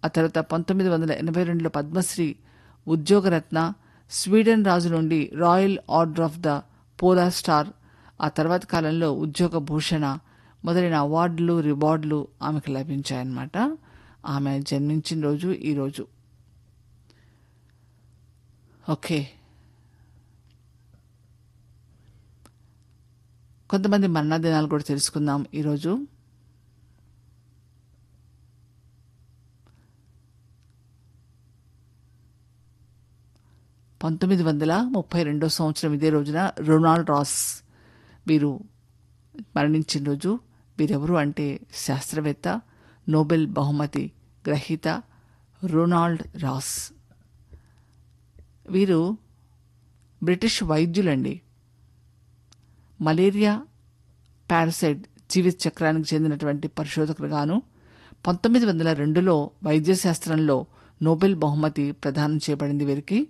తర్వాత 1982లో పద్మశ్రీ, ఉద్యోగరత్న, స్వీడన్ రాజు నుండి royal order of the polar star, ఆ తర్వాత కాలంలో ఉద్యోగ భూషణ మొదలైన అవార్డులు, రివార్డులు ఆమెకు లభించాయన్నమాట. ఆమె జన్మించిన రోజు ఈరోజు. ఓకే, కొంతమంది మరణదినాలు కూడా తెలుసుకుందాం ఈరోజు. సంవత్సరం ఇదే రోజున రొనాల్డ్ రాస్ వీరు మరణించిన రోజు. వీరెవరు అంటే శాస్త్రవేత్త, నోబెల్ బహుమతి గ్రహీత రొనాల్డ్ రాస్. వీరు బ్రిటిష్ వైద్యులండి. మలేరియా పారసైట్ జీవిత చక్రానికి చెందినటువంటి పరిశోధకులుగాను 1902లో వైద్యశాస్త్రంలో నోబెల్ బహుమతి ప్రదానం చేయబడింది వీరికి.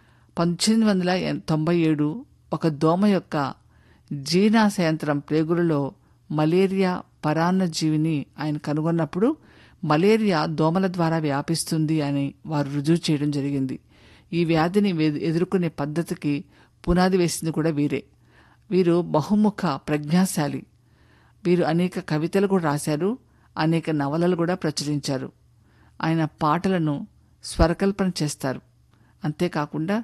1897 ఒక దోమ యొక్క జీర్ణాశయంత్రం ప్రేగులలో మలేరియా పరాన్నజీవిని ఆయన కనుగొన్నప్పుడు మలేరియా దోమల ద్వారా వ్యాపిస్తుంది అని వారు రుజువు చేయడం జరిగింది. ఈ వ్యాధిని ఎదుర్కొనే పద్ధతికి పునాది వేసింది కూడా వీరే. వీరు బహుముఖ ప్రజ్ఞాశాలి. వీరు అనేక కవితలు కూడా రాశారు, అనేక నవలలు కూడా ప్రచురించారు. ఆయన పాటలను స్వరకల్పన చేస్తారు. అంతేకాకుండా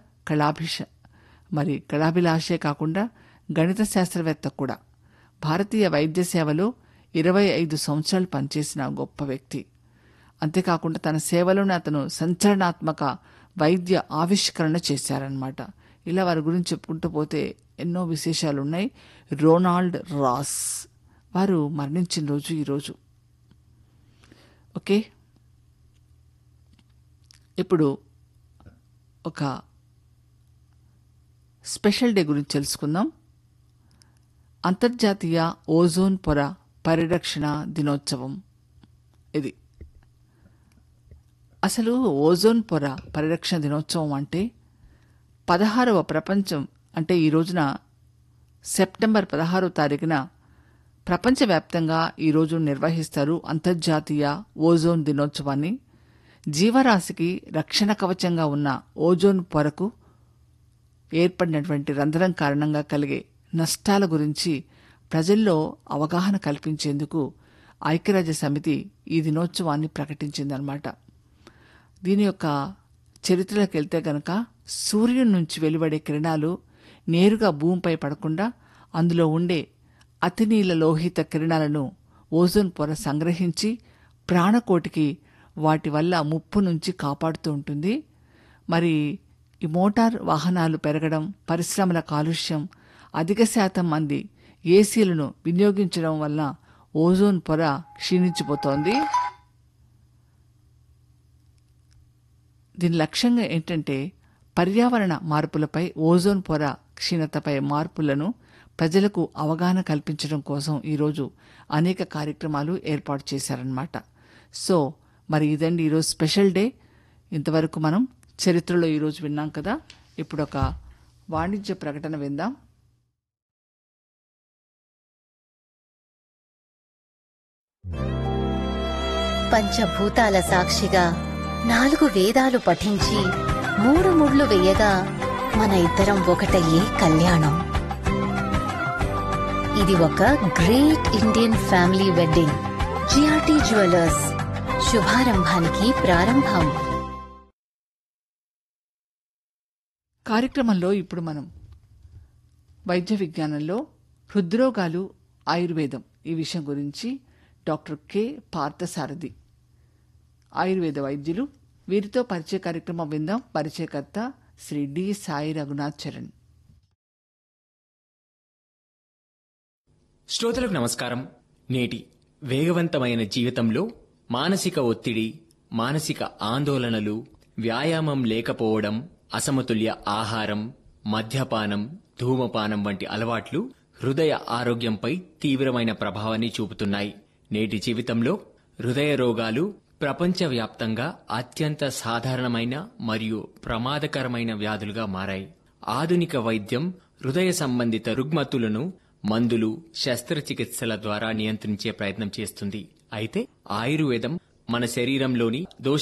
కళాభిలాషే కాకుండా గణిత శాస్త్రవేత్త కూడా. భారతీయ వైద్య సేవలో 25 సంవత్సరాలు పనిచేసిన గొప్ప వ్యక్తి. అంతేకాకుండా తన సేవలోనే అతను సంచలనాత్మక వైద్య ఆవిష్కరణ చేశారన్నమాట. ఇలా వారి గురించి చెప్పుకుంటూ పోతే ఎన్నో విశేషాలు ఉన్నాయి. రొనాల్డ్ రాస్ వారు మరణించిన రోజు ఈరోజు. ఓకే, ఇప్పుడు ఒక స్పెషల్ డే గురించి తెలుసుకుందాం. అంతర్జాతీయ ఓజోన్ పొర పరిరక్షణ దినోత్సవం ఇది. అసలు ఓజోన్ పొర పరిరక్షణ దినోత్సవం అంటే 16వ ప్రపంచం అంటే ఈ రోజున సెప్టెంబర్ 16వ తారీఖున ప్రపంచవ్యాప్తంగా ఈరోజు నిర్వహిస్తారు అంతర్జాతీయ ఓజోన్ దినోత్సవాన్ని. జీవరాశికి రక్షణ కవచంగా ఉన్న ఓజోన్ పొరకు ఏర్పడినటువంటి రంధ్రం కారణంగా కలిగే నష్టాల గురించి ప్రజల్లో అవగాహన కల్పించేందుకు ఐక్యరాజ్య సమితి ఈ దినోత్సవాన్ని ప్రకటించిందనమాట. దీని యొక్క చరిత్రలోకి వెళ్తే గనక సూర్యుడి నుంచి వెలువడే కిరణాలు నేరుగా భూమిపై పడకుండా అందులో ఉండే అతినీల లోహిత కిరణాలను ఓజోన్ పొర సంగ్రహించి ప్రాణకోటికి వాటి వల్ల ముప్పు నుంచి కాపాడుతూ ఉంటుంది. మరి ఈ మోటార్ వాహనాలు పెరగడం, పరిశ్రమల కాలుష్యం, అధిక శాతం మంది ఏసీలను వినియోగించడం వల్ల ఓజోన్ పొర క్షీణించిపోతోంది. దీని లక్ష్యంగా ఏంటంటే పర్యావరణ మార్పులపై, ఓజోన్ పొర క్షీణతపై మార్పులను ప్రజలకు అవగాహన కల్పించడం కోసం ఈరోజు అనేక కార్యక్రమాలు ఏర్పాటు చేశారన్నమాట. సో మరి ఇదండి ఈరోజు స్పెషల్ డే. ఇంతవరకు మనం చరిత్రలో ఈరోజు విన్నాం కదా. ఇప్పుడు ఒక వాణిజ్య ప్రకటన విందాం. పంచభూతాల సాక్షిగా 4 వేదాలు పఠించి 3 ముళ్ళు వేయగా మన ఇద్దరం ఒకటయ్యే కళ్యాణం. ఇది ఒక great Indian family wedding. GRT jewellers, శుభారంభానికి ప్రారంభం. కార్యక్రమంలో ఇప్పుడు మనం వైద్య విజ్ఞానంలో హృద్రోగాలు, ఆయుర్వేదం ఈ విషయం గురించి డాక్టర్ కె పార్థసారథి ఆయుర్వేద వైద్యులు, వీరితో పరిచయ కార్యక్రమం విందాం. పరిచయకర్త శ్రీ డి సాయి రఘునాథ్ చరణ్. శ్రోతలకు నమస్కారం. నేటి వేగవంతమైన జీవితంలో మానసిక ఒత్తిడి, మానసిక ఆందోళనలు, వ్యాయామం లేకపోవడం, అసమతుల్య ఆహారం, మద్యపానం, ధూమపానం వంటి అలవాట్లు హృదయ ఆరోగ్యంపై తీవ్రమైన ప్రభావాన్ని చూపుతున్నాయి. నేటి జీవితంలో హృదయ రోగాలు ప్రపంచవ్యాప్తంగా అత్యంత సాధారణమైన మరియు ప్రమాదకరమైన వ్యాధులుగా మారాయి. ఆధునిక వైద్యం హృదయ సంబంధిత రుగ్మతులను మందులు, శస్త్రచికిత్సల ద్వారా నియంత్రించే ప్రయత్నం చేస్తుంది. అయితే ఆయుర్వేదం మన శరీరంలోని దోష